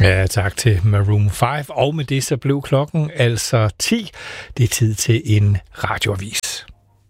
Ja, tak til Maroon 5. Og med det så blev klokken altså 10. Det er tid til en radioavis.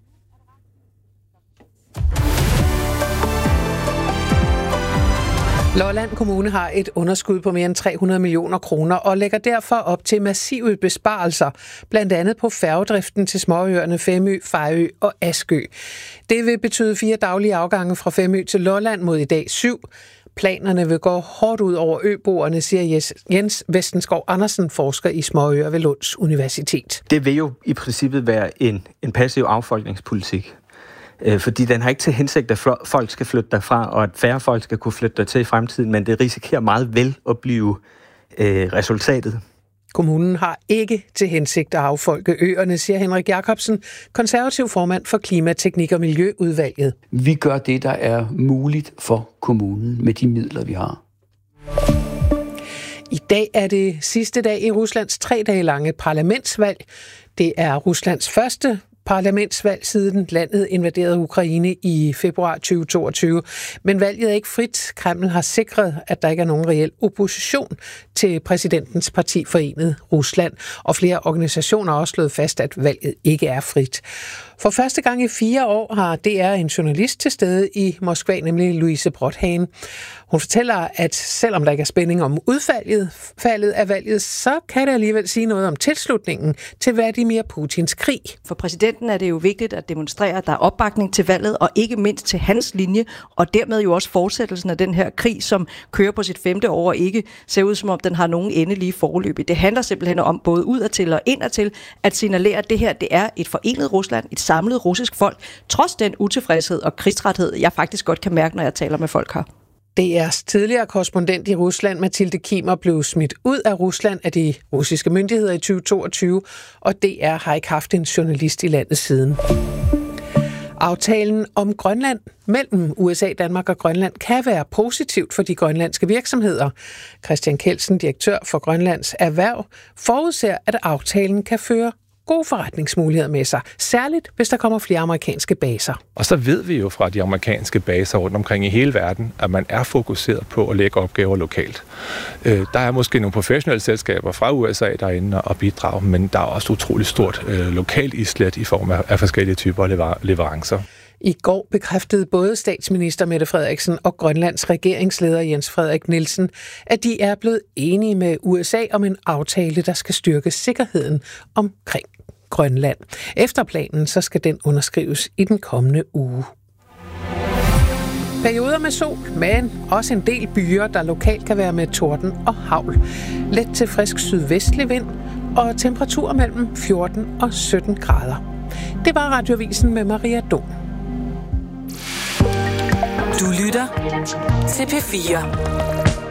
Lolland Kommune har et underskud på mere end 300 millioner kroner og lægger derfor op til massive besparelser, blandt andet på færgedriften til småøerne Femø, Fejø og Askø. Det vil betyde 4 daglige afgange fra Femø til Lolland mod i dag 7. Planerne vil gå hårdt ud over øboerne, siger Jens Vestenskov Andersen, forsker i småøer ved Lunds Universitet. Det vil jo i princippet være en passiv affolkningspolitik. Fordi den har ikke til hensigt, at folk skal flytte derfra, og at færre folk skal kunne flytte dertil i fremtiden, men det risikerer meget vel at blive resultatet. Kommunen har ikke til hensigt at affolke øerne, siger Henrik Jacobsen, konservativ formand for Klimateknik- og Miljøudvalget. Vi gør det, der er muligt for kommunen med de midler, vi har. I dag er det sidste dag i Ruslands 3 dage lange parlamentsvalg. Det er Ruslands første parlamentsvalg siden landet invaderede Ukraine i februar 2022. Men valget er ikke frit. Kreml har sikret, at der ikke er nogen reel opposition til præsidentens parti Forenet Rusland. Og flere organisationer har også slået fast, at valget ikke er frit. For første gang i 4 år har DR en journalist til stede i Moskva, nemlig Louise Brodhagen. Hun fortæller, at selvom der ikke er spænding om udfaldet af valget, så kan det alligevel sige noget om tilslutningen til Vladimir Putins krig. For præsidenten er det jo vigtigt at demonstrere, at der er opbakning til valget, og ikke mindst til hans linje, og dermed jo også fortsættelsen af den her krig, som kører på sit 5. år og ikke ser ud som om den har nogen endelige forløb. Det handler simpelthen om både udadtil og indadtil at signalere, at det her det er et forenet Rusland, et samlet russisk folk, trods den utilfredshed og krigstræthed, jeg faktisk godt kan mærke, når jeg taler med folk her. DR's tidligere korrespondent i Rusland, Mathilde Kimer, blev smidt ud af Rusland af de russiske myndigheder i 2022, og DR har ikke haft en journalist i landet siden. Aftalen om Grønland mellem USA, Danmark og Grønland kan være positivt for de grønlandske virksomheder. Christian Kelsen, direktør for Grønlands Erhverv, forudser, at aftalen kan føre gode forretningsmuligheder med sig, særligt hvis der kommer flere amerikanske baser. Og så ved vi jo fra de amerikanske baser rundt omkring i hele verden, at man er fokuseret på at lægge opgaver lokalt. Der er måske nogle professionelle selskaber fra USA derinde og bidrage, men der er også utroligt stort lokalt islet i form af forskellige typer leverancer. I går bekræftede både statsminister Mette Frederiksen og Grønlands regeringsleder Jens Frederik Nielsen, at de er blevet enige med USA om en aftale, der skal styrke sikkerheden omkring Grønland. Efter planen så skal den underskrives i den kommende uge. Perioder med sol, men også en del byer, der lokalt kan være med torden og hagl. Let til frisk sydvestlig vind og temperaturer mellem 14 og 17 grader. Det var Radioavisen med Maria Dom. Du lytter til P4.